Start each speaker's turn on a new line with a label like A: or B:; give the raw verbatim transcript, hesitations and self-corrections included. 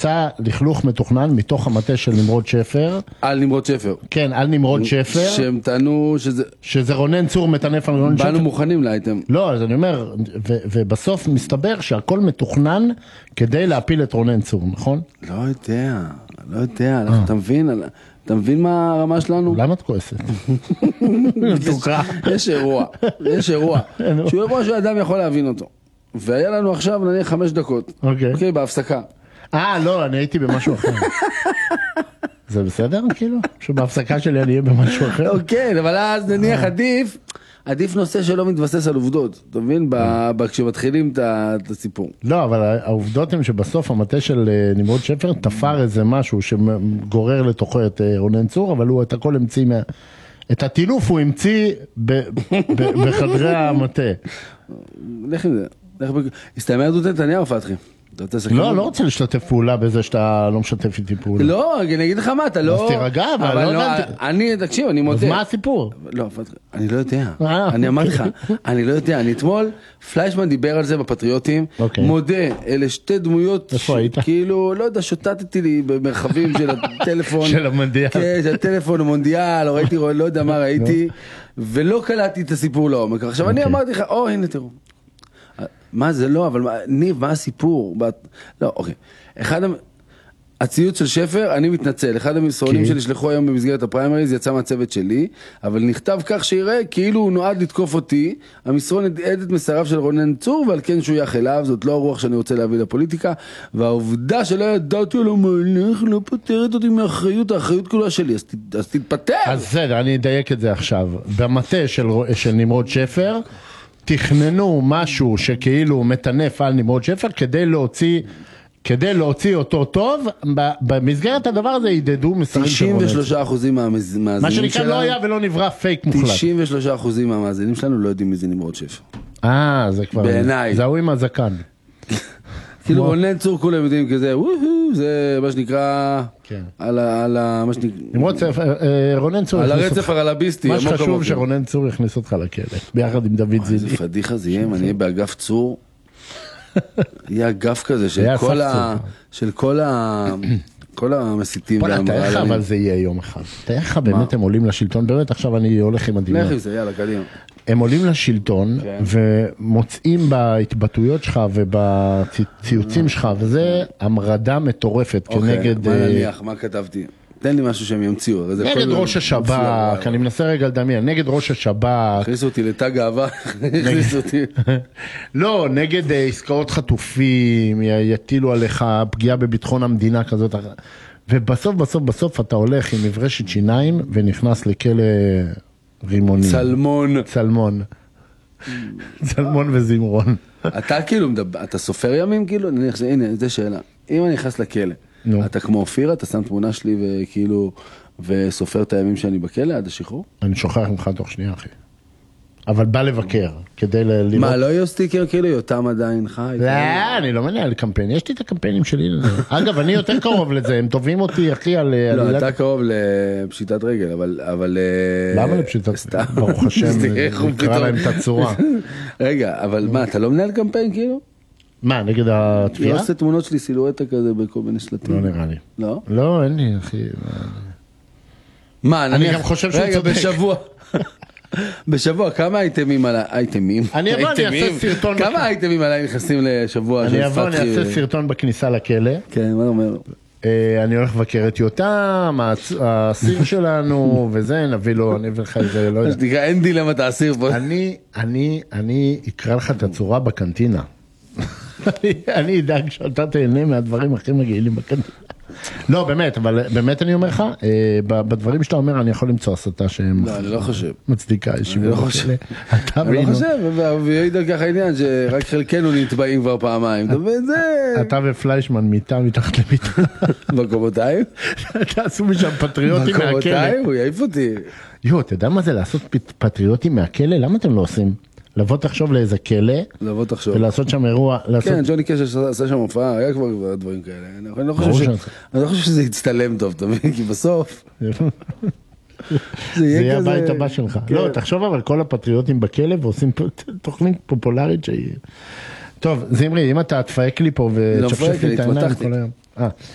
A: יצא לכלוך מתוכנן מתוך המטה של נמרוד שפר.
B: על נמרוד שפר.
A: כן, על נמרוד שפר.
B: שהם טענו שזה...
A: שזה רונן צור מטנף על רונן שפר.
B: באנו מוכנים לאייטם.
A: לא, אז אני אומר, ו- ובסוף מסתבר שהכל מתוכנן כדי להפיל את רונן צור, נכון?
B: לא יודע, לא יודע, אתה מבין? אתה מבין מה הרמה שלנו?
A: למה את כועסת?
B: יש אירוע, יש אירוע, שהוא אירוע שאדם יכול להבין אותו. והיה לנו עכשיו נניח חמש דקות, אוקיי, בהפסקה.
A: אה, לא, אני הייתי במשהו אחר. זה בסדר, כאילו? שבהפסקה שלי אני אהיה במשהו אחר?
B: אוקיי, אבל אז נניח עדיף, עדיף נושא שלא מתבסס על עובדות, אתה מבין? כשמתחילים את הסיפור.
A: לא, אבל העובדות הן שבסוף המטה של נמרוד שפר תפר איזה משהו שגורר לתוכו את רונן צור, אבל הוא את הכל המציא, את הטילוף הוא המציא בחדרי המטה.
B: לך עם זה. הסתיימה עדות נתניהו, פתחי.
A: לא, לא רוצה לשתף פעולה בזה שאתה לא משתף איתי פעולה.
B: לא, אני אגיד לך מה, אתה לא...
A: אז תירגע, אבל לא הבנתי.
B: אני, תקשיב, אני מודה.
A: אז מה הסיפור?
B: לא, אני לא יודע. אני אמרתי לך, אני לא יודע. אני אתמול, פליישמן דיבר על זה בפטריוטים, מודה, אלה שתי דמויות, כאילו, לא יודע, שוטטתי לי במרחבים של הטלפון.
A: של המונדיאל.
B: כן, של הטלפון המונדיאל, או ראיתי, לא יודע מה ראיתי, ולא קלטתי את הסיפור לעומק. עכשיו, אני אמרתי לך, או, הנה תראו. מה זה לא, אבל ניב, מה הסיפור? לא, אוקיי. אחד, הציוץ של שפר, אני מתנצל, אחד המסרונים שנשלחו היום במסגרת הפריימריז יצא מהצוות שלי, אבל נכתב כך שיראה כאילו הוא נועד לתקוף אותי, המסרון עד את מסריו של רונן צור, ועל כן שוייך אליו, זאת לא הרוח שאני רוצה להביא לפוליטיקה, והעובדה שלא ידעתי על המהלך לא פותרת אותי מאחריות, האחריות כולה שלי, אז, אז תתפטר.
A: אז בסדר, אני אדייק את זה עכשיו. במטה של, של נמרוד שפר, תכננו משהו שכאילו מטנף על נמרוד שפר כדי להוציא, כדי להוציא אותו טוב, במסגרת הדבר הזה ידדו מסרים של רונן.
B: תשעים ושלושה אחוז מהמאזינים שלנו.
A: מה שנקרא לא היה ולא נברא פייק מוחלט.
B: תשעים ושלושה אחוז מהמאזינים שלנו לא יודעים מי זה נמרוד שפר.
A: אה, זה כבר...
B: בעיניי.
A: זה הוא עם הזקן.
B: כאילו רונן צור כולם יודעים כזה, וואו, זה מה שנקרא, על ה...
A: נמרוד צור, רונן צור...
B: על הרצף הרלביסטי.
A: מה שחשוב שרונן צור יכניס אותך לכלא, ביחד עם דוד זיני.
B: איזה פדיחה זה יהיה, אני אהיה באגף צור, יהיה אגף כזה של כל ה... כל המסיתים.
A: תאר לך אבל זה יהיה יום אחד. תאר לך באמת הם עולים לשלטון, באמת עכשיו אני הולך עם הדמיון.
B: לך עם זה, יאללה, קדימה.
A: הם עולים לשלטון ומוצאים בהתבטאויות שלך ובציוצים שלך, וזה המרדה מטורפת כנגד...
B: מה נניח, מה כתבתי? תן לי משהו שהם ימציאו.
A: נגד ראש השב"כ, אני מנסה רגע לדמיין, נגד ראש השב"כ.
B: הכניסו אותי לתג אהבה, הכניסו אותי.
A: לא, נגד עסקאות חטופים, יטילו עליך פגיעה בביטחון המדינה כזאת. ובסוף, בסוף, בסוף אתה הולך עם מברשת שיניים ונכנס לכלא רימונים.
B: צלמון.
A: צלמון. צלמון וזמרון.
B: אתה כאילו, אתה סופר ימים כאילו? הנה, זו שאלה. אם אני נכנס לכלא, אתה כמו אופיר, אתה שם תמונה שלי וכאילו, וסופר את הימים שאני בכלא עד השחרור?
A: אני שוכח ממך תוך שנייה, אחי. אבל בא לבקר, כדי לראות...
B: מה, לא יהיו סטיקר כאילו, יותם עדיין חי?
A: לא, אני לא מנהל קמפיין, יש לי את הקמפיינים שלי לזה. אגב, אני יותר קרוב לזה, הם טובים אותי, אחי, על...
B: לא, אתה קרוב לפשיטת רגל, אבל...
A: למה לפשיטת רגל? ברוך השם, נקרא להם את הצורה.
B: רגע, אבל מה, אתה לא מנהל קמפיין כאילו?
A: מה, נגד התביעה?
B: לא עושה תמונות שלי סילואטה כזה בכל מיני שלטים.
A: לא נראה לי.
B: לא?
A: לא, אין לי, אחי.
B: מה,
A: אני גם חושב שהוא צודק.
B: רגע, בשבוע. בשבוע, כמה אייטמים על האייטמים?
A: אני אבוא, אני אעשה סרטון.
B: כמה אייטמים עליי נכנסים לשבוע?
A: אני אבוא, אני אעשה סרטון בכניסה לכלא.
B: כן, מה אומר?
A: אני הולך לבקר את יותם, האסיר שלנו, וזה, נביא לו, אני אביא לך את זה, לא יודע.
B: תקרא, אין דילמת האסיר פה.
A: אני, אני, אני אקרא לך את הצורה בקנטינה. אני אדאג שאתה תהנה מהדברים הכי מגעילים בקנטינה. לא, באמת, אבל באמת אני אומר לך, בדברים שאתה אומר אני יכול למצוא הסתה שהם...
B: לא, אני לא חושב.
A: מצדיקה,
B: אני לא חושב. אני לא חושב, ויעיד על כך העניין שרק חלקנו נתבעים כבר פעמיים.
A: אתה ופליישמן מיטה מתחת למיטה.
B: בקומותיים?
A: תעשו משם פטריוטים מהכלא.
B: בקומותיים? הוא יעיף אותי.
A: יו, אתה יודע מה זה לעשות פטריוטים מהכלא? למה אתם לא עושים? לבוא תחשוב לאיזה כלא,
B: לבוא תחשוב.
A: ולעשות שם אירוע.
B: כן, ג'וני קשר עשה שם הופעה, היה כבר דברים כאלה. אני לא חושב שזה יצטלם טוב, אתה מבין? כי בסוף...
A: זה יהיה הבית הבא שלך. לא, תחשוב אבל כל הפטריוטים בכלא ועושים תוכנית פופולרית שהיא... טוב, זמרי, אם אתה תפייק לי פה וצ'פשף לי את העיניים כל היום.